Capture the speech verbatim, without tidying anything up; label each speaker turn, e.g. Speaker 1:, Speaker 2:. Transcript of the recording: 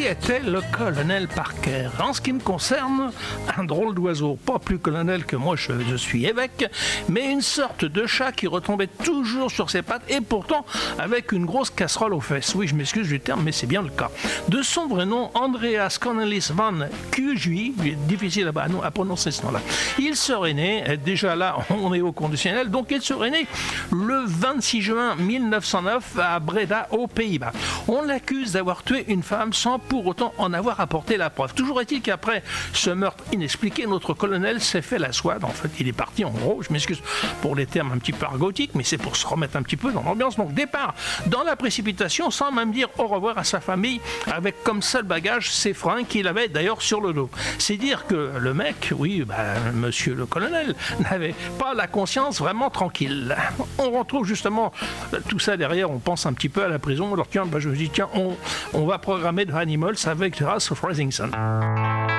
Speaker 1: était le colonel Parker. En ce qui me concerne, un drôle d'oiseau, pas plus colonel que moi je, je suis évêque, mais une sorte de chat qui retombait toujours sur ses pattes et pourtant avec une grosse casserole aux fesses. Oui, je m'excuse du terme, mais c'est bien le cas. De son vrai nom, Andreas Cornelis van Kuijui, difficile à, à prononcer ce nom-là. Il serait né, déjà là on est au conditionnel, donc il serait né le vingt-six juin mille neuf cent neuf à Breda, aux Pays-Bas. On l'accuse d'avoir tué une femme sans pour autant en avoir apporté la preuve. Toujours est-il qu'après ce meurtre inexpliqué, notre colonel s'est fait la soie. En fait, il est parti en gros, je m'excuse pour les termes un petit peu argotiques, mais c'est pour se remettre un petit peu dans l'ambiance. Donc départ dans la précipitation sans même dire au revoir à sa famille, avec comme seul bagage ses fringues qu'il avait d'ailleurs sur le dos. C'est dire que le mec, oui, bah, monsieur le colonel, n'avait pas la conscience vraiment tranquille. On retrouve justement tout ça derrière, on pense un petit peu à la prison. Alors tiens, bah, je me dis, tiens, on, on va programmer The Animals avec House of Rising Sun.